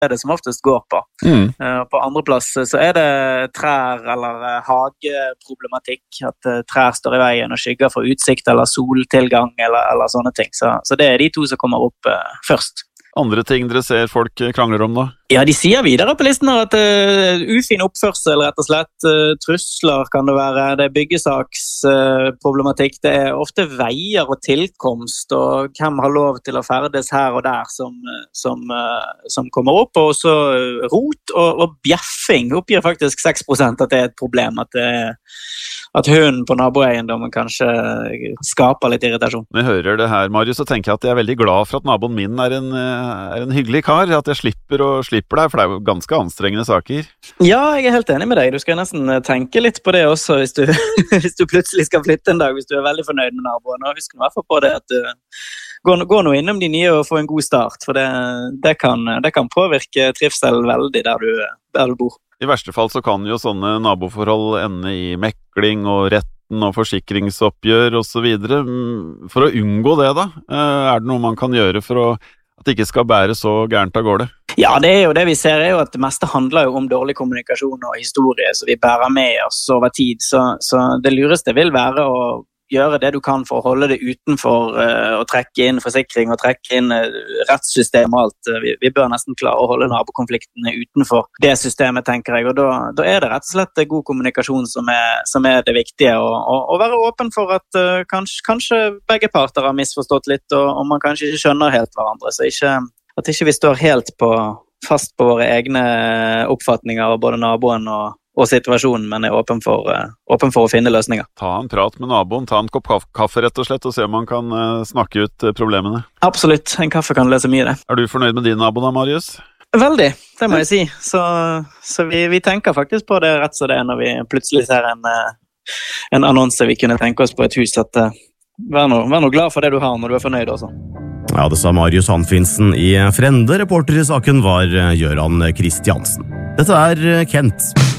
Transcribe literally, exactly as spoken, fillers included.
det som oftest går på. Mm. Uh, på andre plass så er det trær eller uh, hageproblematikk, at uh, trær står i veien og skygger for utsikt eller soltilgang eller, eller sånne ting. Så, så det er de to som kommer opp uh, først. Andre ting dere ser folk krangler om da? Ja, de sier videre på listen at uh, ufin oppførsel, rett og slett, uh, trusler kan det være, det er byggesaksproblematikk, uh, det er ofte veier og tilkomst, og hvem har lov til å ferdes her og der som, som, uh, som kommer opp, og så uh, rot og, og bjeffing oppgir faktisk seks prosent at det er et problem, at, det, at hunden på naboeiendommen kanskje skaper litt irritasjon. Når jeg hører det her, Marius, så tenker jeg at jeg er veldig glad for at naboen min er en, er en hyggelig kar, at jeg slipper å slipper deg, for det er jo ganske anstrengende saker. Ja, jeg er helt enig med deg. Du skal nesten tenke litt på det også, hvis du, hvis du plutselig skal flytte en dag, hvis du er veldig fornøyd med naboen. Og husk nå i hvert fall på det at du går, går nå innom de nye og får en god start, for det, det, kan, det kan påvirke trivsel veldig der du, der du bor. I verste fall så kan jo sånne naboforhold ende i mekling og retten og forsikringsoppgjør og så videre. For å unngå det da, er det noe man kan gjøre for å at det ikke skal bære så gærent av gårde? Ja, det er jo det vi ser, er jo at det meste handler jo om dårlig kommunikasjon og historie, så vi bærer med oss over tid, så, så det lureste vil være å gjøre det du kan for å holde det utenfor, uh, og trekke inn forsikring og trekke inn uh, rettssystem og alt. Vi, vi bør nesten klare å holde nabokonfliktene utenfor det systemet, tenker jeg, og da, da er det rett og slett god kommunikasjon som er, som er det viktige, og, og, og være åpen for at uh, kanskje, kanskje begge parter har misforstått litt, og, og man kanskje ikke skjønner helt hverandre, så ikke, at ikke vi står helt på, fast på våre egne oppfatninger av både naboen og og situasjonen, men er åpen for, uh, åpen for å finne løsninger. Ta en prat med naboen, ta en kopp kaffe rett og slett, og se om man kan uh, snakke ut uh, problemene. Absolutt, en kaffe kan løse mye det. Er du fornøyd med din nabo da, Marius? Veldig, det må jeg si. Så, så vi, vi tenker faktisk på det rett så det er når vi plutselig ser en, uh, en annonse vi kunne tenke oss på et hus, at uh, vær nå, vær nå glad for det du har når du er fornøyd også. Ja, det sa Marius Hanfinsen i Frende. Reporter i saken var Gøran Kristiansen. Dette er Kent.